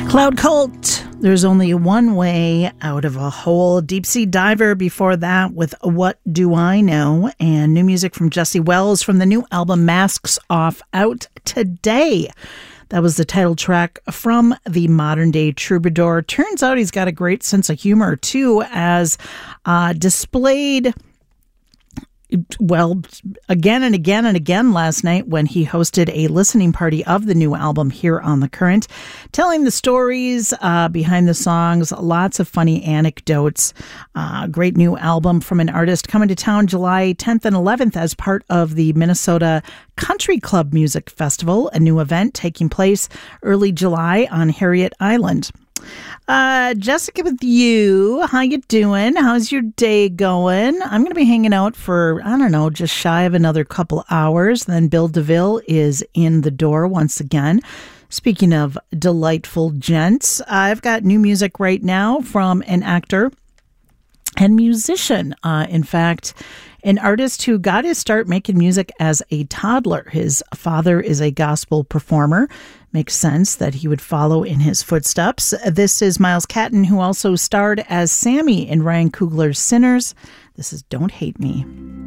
Cloud Cult, there's only one way out of a hole. Deep Sea Diver before that with What Do I Know? And new music from Jesse Wells from the new album Masks Off, out today. That was the title track from the Modern Day Troubadour. Turns out he's got a great sense of humor too, as displayed again and again and again last night when he hosted a listening party of the new album here on The Current, telling the stories behind the songs, lots of funny anecdotes. Great new album from an artist coming to town July 10th and 11th as part of the Minnesota Country Club Music Festival, a new event taking place early July on Harriet Island. Jessica, with you, how you doing? How's your day going? I'm going to be hanging out for, I don't know, just shy of another couple hours. Then Bill DeVille is in the door once again. Speaking of delightful gents, I've got new music right now from an actor and musician. In fact, an artist who got his start making music as a toddler. His father is a gospel performer. Makes sense that he would follow in his footsteps. This is Miles Catton, who also starred as Sammy in Ryan Coogler's Sinners. This is Don't Hate Me.